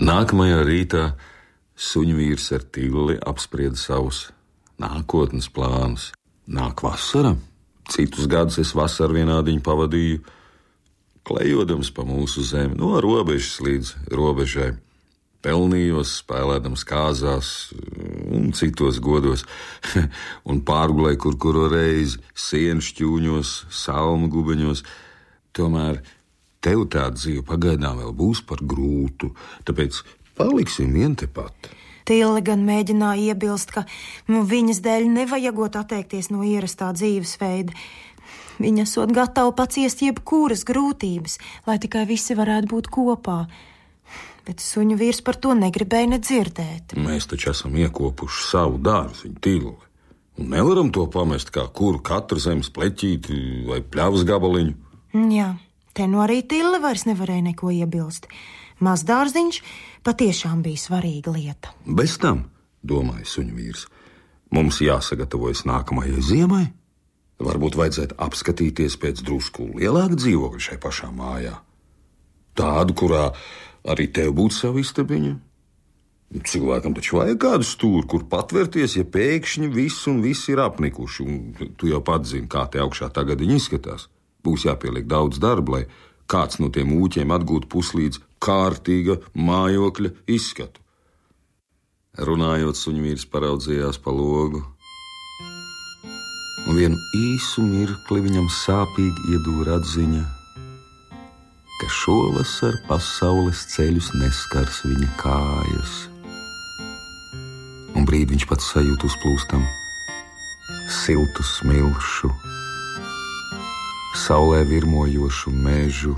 Nākamajā rītā suņu vīrs ar Tilli apsprieda savus nākotnes plānus. Nāk vasara, citus gadus es vasaru vienādiņu pavadīju, klejodams pa mūsu zemi, no robežas līdz robežai. Pelnījos, spēlēdams kāzās un citos godos, un pārgulēju kuru reizi sienu šķūņos, salmu gubeņos. Tomēr tev tā dzīve pagaidām vēl būs par grūtu, tāpēc paliksim vien tepat. Tille gan mēģināja iebilst, ka viņas dēļ nevajagot atteikties no ierastā dzīvesveida. Viņa esot gatava paciest jebkuras grūtības, lai tikai visi varētu būt kopā. Bet suņu vīrs par to negribēja nedzirdēt. Mēs taču esam iekopuši savu dārziņu, Tilli, un nevaram to pamest kā kuru katru zemes pleķīti vai pļavas gabaliņu. Jā, te nu arī Tille vairs nevarēja neko iebilst. Mazdārziņš patiešām bija svarīga lieta. Bez tam, domāja suņu vīrs, mums jāsagatavojas nākamajai ziemai. Varbūt vajadzētu apskatīties pēc drusku lielāka dzīvokļa šai pašā mājā. Tādu, kurā arī tev būtu sava istabiņa. Cilvēkam taču vajag kādu stūri, kur patvērties, ja pēkšņi visi ir apnikuši. Un tu jau pats zini, kā te augšā tagad viņi izskatās. Būs jāpieliek daudz darba, lai kāds no tiem ūķiem atgūtu puslīdz kārtīga mājokļa izskatu. Runājot, suņvīrs paraudzījās pa logu, un vienu īsu mirkli viņam sāpīgi iedūra atziņa, ka šovasar pasaules ceļus neskars viņa kājas. Un brīdi viņš pats sajūt uzplūstam siltu smilšu, saulē virmojošu mežu,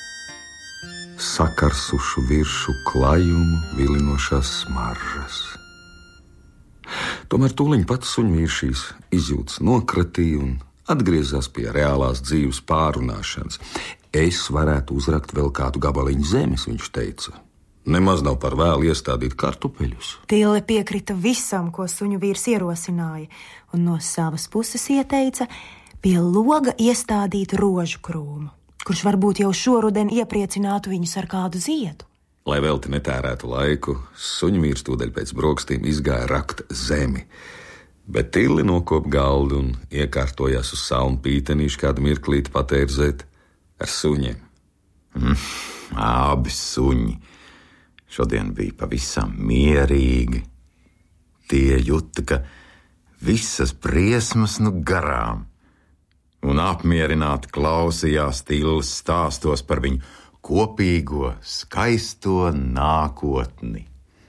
sakarsušu viršu klajumu vilinošās smaržas. Tomēr tūliņ pats suņvīrs šīs izjūtas nokratīja un atgriezās pie reālās dzīves pārunāšanas. Es varētu uzrakt vēl kādu gabaliņu zemes, viņš teica. Nemaz nav par vēlu iestādīt kartupeļus. Tille piekrita visam, ko suņu vīrs ierosināja, un no savas puses ieteica pie loga iestādīt rožu krūmu, kurš varbūt jau šoruden iepriecinātu viņus ar kādu ziedu. Lai velti netērētu laiku, suņu vīrs tūdaļ pēc brokastīm izgāja rakt zemi, bet Tille nokop galdu un iekārtojās uz salmu pītenīšu kādu mirklīti patērzēt ar suņiem. Abi suņi šodien bija pavisam mierīgi. Tie juta, ka visas briesmas nu garām, un apmierināti klausījās Tilles stāstos par viņu kopīgo, skaisto nākotni.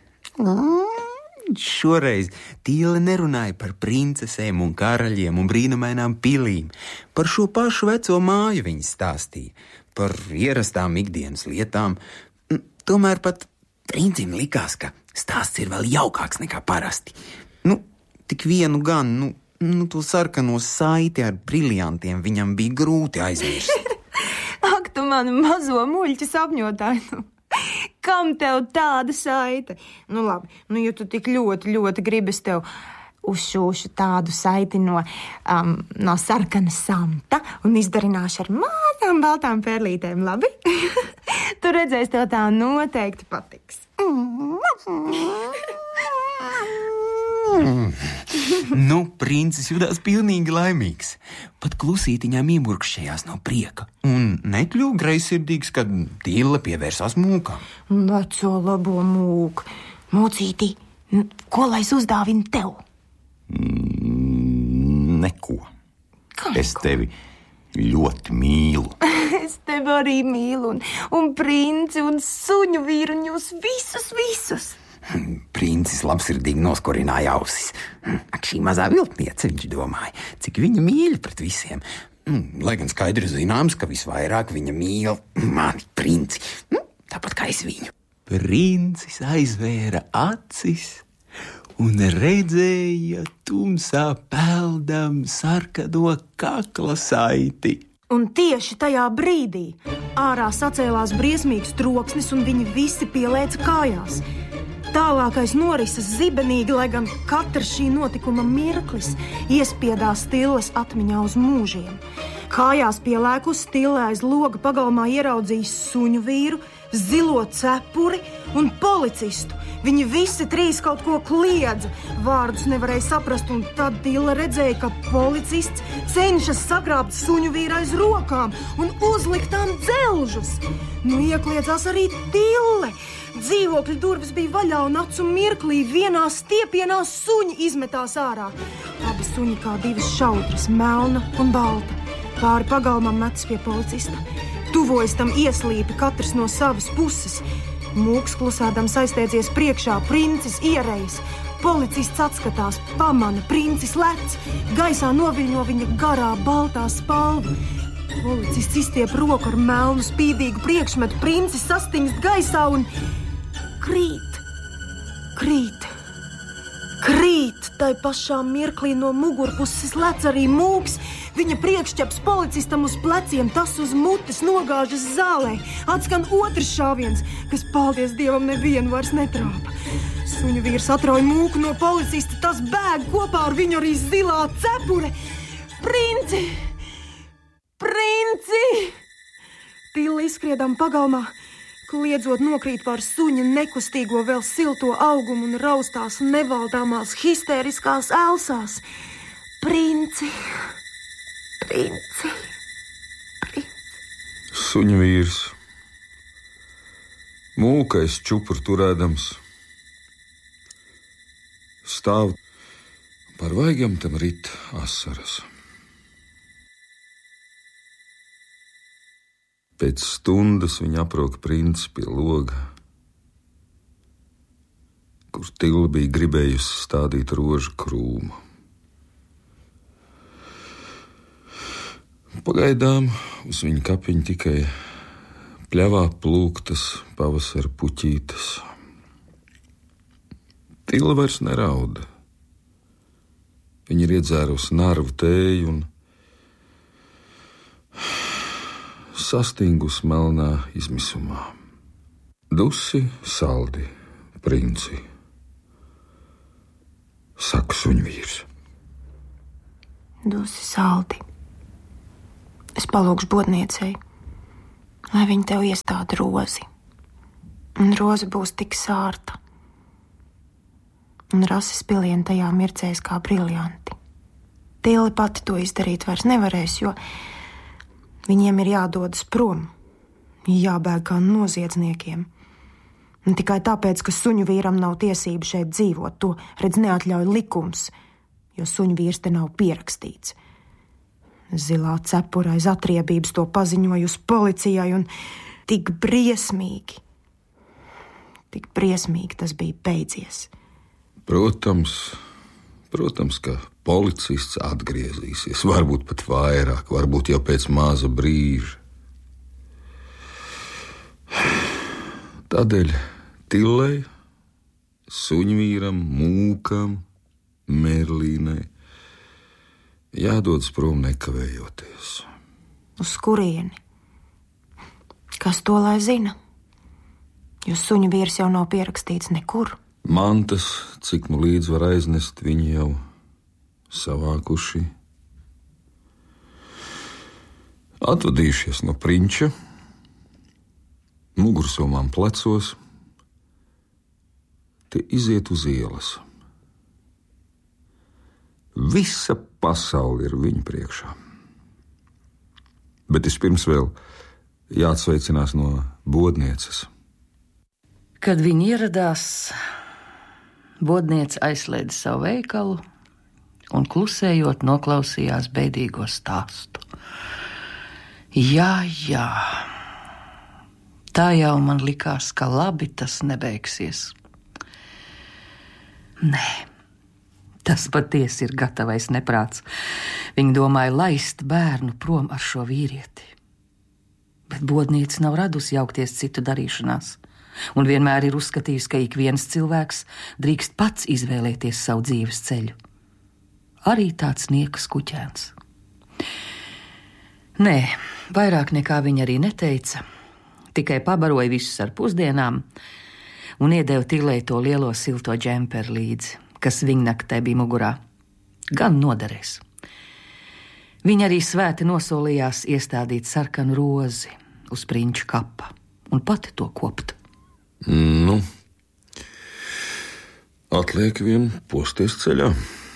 Šoreiz Tille nerunāja par princesēm un karaļiem un brīnumainām pilīm. Par šo pašu veco māju viņa stāstīja, par ierastām ikdienas lietām. Tomēr pat princim likās, ka stāsts ir vēl jaukāks nekā parasti. Tik vienu gan, to sarkano saiti ar briljantiem viņam bija grūti aizmirst. Ak, tu mani mazo muļķu sapņotāju! Kam tev tāda saite? Labi, ja tu tik ļoti gribas tev uzšūšu tādu saiti no sarkana samta un izdarināšu ar mazām baltām perlītēm, labi? Tu redzēsi, tev tā noteikti patiks. Princis jutās pilnīgi laimīgs. Pat klusītiņām iemurkšējās no prieka un nekļuva greizsirdīgs, kad Tille pievērsās mūkām. Veco labo mūku. Mūcītī, ko lai es uzdāvinu tev? Neko. Es tevi ļoti mīlu. Es tevi arī mīlu, un princi, un suņu vīru, un jūs visus. Princis labsirdīgi noskorināja ausis. Ak, šī mazā viltniece, viņš domāja, cik viņa mīļ pret visiem. Lai gan skaidri zināms, ka visvairāk viņa mīl mani princi, tāpat kā es viņu. Princis aizvēra acis un redzēja tumsā peldam sarkano kakla saiti. Un tieši tajā brīdī ārā sacēlās briesmīgs troksnis, un viņi visi pielēca kājās. Tālākais norises zibenīgi, lai gan katrs šī notikuma mirklis iespiedās Tilles atmiņā uz mūžiem. Kājās pielēkus Tille aiz loga pagalmā ieraudzījis suņu vīru, zilo cepuri un policistu. Viņi visi trīs kaut ko kliedza. Vārdus nevarēja saprast, un tad Tille redzēja, ka policists cenšas sagrābt suņu vīru aiz rokām un uzlikt tām dzelžus. Nu iekliedzās arī Tille. Dzīvokļa durvis bija vaļā un acu mirklī vienā stiepienā suņi izmetās ārā. Abi suņi kā divas šaudras, melna un balta. Pāri pagalmam metas pie policista. Tuvojas tam ieslīpi katrs no savas puses. Mūks klusēdams aizsteidzies priekšā, princis ierējas. Policists atskatās, pamana, princis lec. Gaisā noviļņo viņa garā baltā spalva. Policists izstiep roku ar melnu spīdīgu priekšmetu. Princis sastingst gaisā un krīt. Tai pašā mirklī no mugurpuses lec arī mūks. Viņa priekšķeps policistam uz pleciem, tas uz mutes nogāžas zālē. Atskan otrs šāviens, kas, paldies Dievam, nevienu vairs netrāpa. Suņu vīrs atrauj mūku no policista, tas bēg kopā ar viņu arī zilā cepure. Princi! Tille izskriedām pagalmā, kliedzot nokrīt pār suņa nekustīgo vēl silto augumu un raustās nevaldāmās histēriskās elsās. Princi! Suņu vīrs, mūkais čupur turēdams, stāv par vaigam tam rit asaras. Pēc stundas viņa aproka princis pie loga, kur Tille bija gribējusi stādīt rožu krūmu. Pagaidām uz viņa kapiņa tikai pļavā plūktas pavasara puķītes. Tille vairs nerauda. Viņa ir iedzērusi narvu tēju un sastingus melnā izmisumā. Dusi, saldi, princi, saka suņu vīrs. Dusi, saldi. Es palūkšu bodniecei, lai viņa tev iestāda rozi. Un roze būs tik sārta. Un rases pilieni tajā mircēs kā briljanti. Tille pati to izdarīt vairs nevarēs, jo viņiem ir jādodas prom, jābēg kā noziedzniekiem. Un tikai tāpēc, ka suņu vīram nav tiesība šeit dzīvot, to redz neatļauj likums, jo suņu vīrs te nav pierakstīts. Zilā cepura aiz atriebības to paziņojusi policijai un tik briesmīgi tas bija beidzies. Protams, ka policists atgriezīsies, varbūt pat vairāk, varbūt jau pēc maza brīža. Tādēļ Tillei, suņvīram, mūkam, Merlīnai jādodas prom nekavējoties. Uz kurieni? Kas to lai zina? Jo suņu vīrs jau nav pierakstīts nekur. Mantas, cik nu līdz var aiznest, viņi jau savākuši. Atvadījušies no prinča, mugursomām plecos, te iziet uz ielas. Visa pasaule ir viņu priekšā. Bet vispirms vēl jāatsveicinās no bodnieces. Kad viņi ieradās, bodniece aizslēdza savu veikalu un klusējot noklausījās beidīgo stāstu. Jā, tā jau man likās, ka labi tas nebeigsies. Nē, tas patiesi ir gatavais neprāts. Viņa domāja laist bērnu prom ar šo vīrieti. Bet bodniece nav radusi jaukties citu darīšanās, un vienmēr ir uzskatījusi, ka ik viens cilvēks drīkst pats izvēlēties savu dzīves ceļu. Arī tāds niekas kuķēns. Nē, vairāk nekā viņa arī neteica, tikai pabaroja visus ar pusdienām un iedeva Tillei to lielo silto džemperu līdzi, kas viņnaktē bija mugurā. Gan noderēs. Viņa arī svēti nosolījās iestādīt sarkanu rozi uz prinča kapa, un pati to kopt. Nu, atliek vien posties ceļā.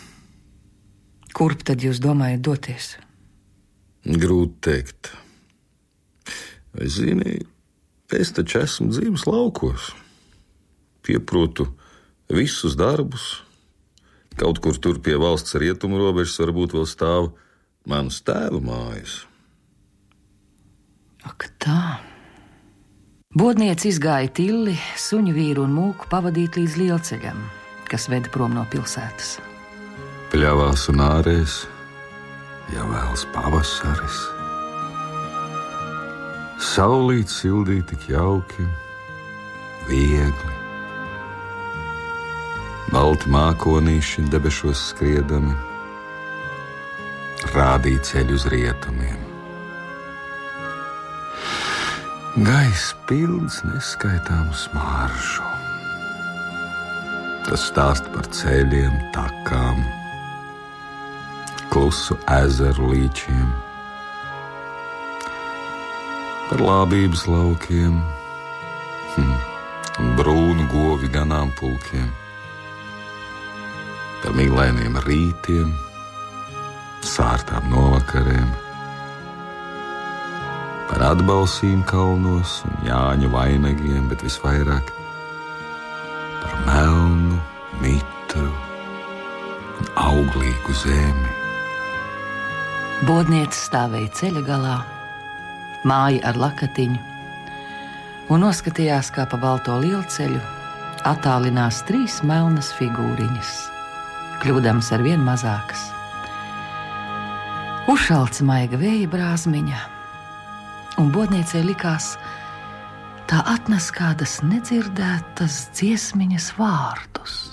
Kurp tad jūs domājat doties? Grūti teikt. Vai zini, es taču esmu dzīves laukos. Pieprotu visus darbus. Kaut kur tur pie valsts rietumu robežas varbūt vēl stāv manas tēva mājas. Ak tā. Bodniece izgāja Tilli, suņu vīru un mūku pavadīt līdz lielceļam, kas veda prom no pilsētas. Pļavās un ārēs, jau vēls pavasaris. Saulīt sildīja tik jauki, viegli. Balti mākonīši debešos skriedami, rādīja ceļu uz rietumiem. Gaiss pilns neskaitāmu smaržu. Tas stāsta par ceļiem, takām, klusu ezeru līčiem, par lābības laukiem, brūnu govi ganāmpulkiem, par mīlēniem rītiem, sārtām novakariem, par atbalsīm kalnos un Jāņu vainagiem, bet visvairāk par melnu, mitru un auglīgu zemi. Bodniece stāvēja ceļa galā, māja ar lakatiņu, un noskatījās, kā pa balto lielceļu attālinās 3 melnas figūriņas, kļūdams ar vien mazākas. Uzšalca maiga vēja brāzmiņa, un bodniecei likās, tā atnes kādas nedzirdētas dziesmiņas vārdus.